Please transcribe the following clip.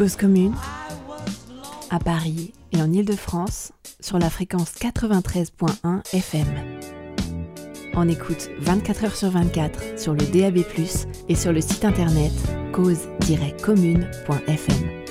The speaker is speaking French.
Cause commune, à Paris et en Île-de-France, sur la fréquence 93.1 FM. On écoute 24 heures sur 24 sur le DAB+, et sur le site internet cause-commune.fm.